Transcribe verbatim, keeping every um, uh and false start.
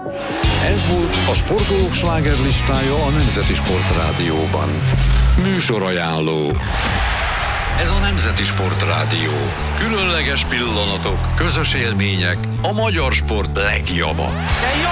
Ez volt a Sportolók slágerlistája a Nemzeti Sportrádióban. Műsorajánló. Ez a Nemzeti Sportrádió. Különleges pillanatok, közös élmények, a magyar sport legjava. De jó